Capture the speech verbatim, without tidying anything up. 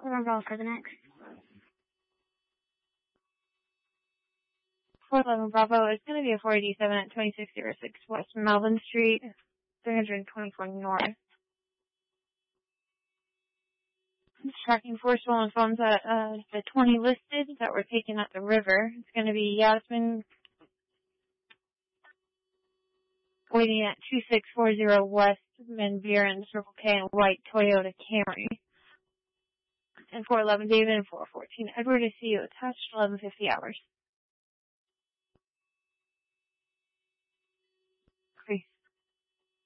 Overall for the next. four eleven Bravo is going to be a four eighty-seven at twenty-six oh six West Melvin Street, three twenty-four North. Tracking four stolen phones at uh, the twenty listed that were taken at the river. It's going to be Yasmin waiting at two six four zero West Van Buren Circle K and white Toyota Camry. And four eleven David and four fourteen Edward, I see you attached eleven fifty hours.